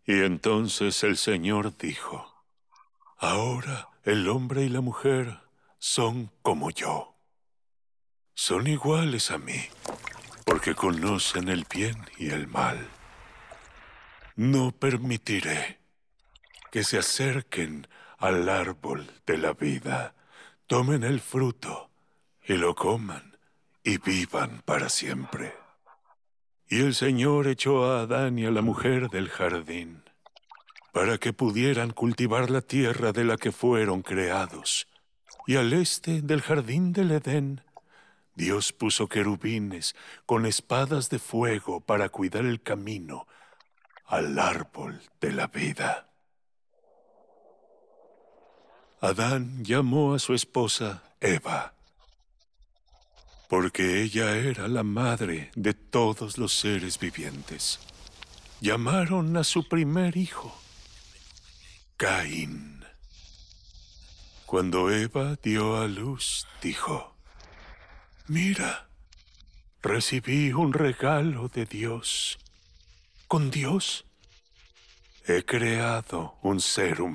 Y entonces el Señor dijo: ahora el hombre y la mujer son como yo. Son iguales a mí, porque conocen el bien y el mal. No permitiré que se acerquen al árbol de la vida, tomen el fruto y lo coman y vivan para siempre. Y el Señor echó a Adán y a la mujer del jardín, para que pudieran cultivar la tierra de la que fueron creados. Y al este del jardín del Edén, Dios puso querubines con espadas de fuego para cuidar el camino al árbol de la vida. Adán llamó a su esposa Eva, porque ella era la madre de todos los seres vivientes. Llamaron a su primer hijo Caín. Cuando Eva dio a luz, dijo: mira, recibí un regalo de Dios. Con Dios he creado un ser humano.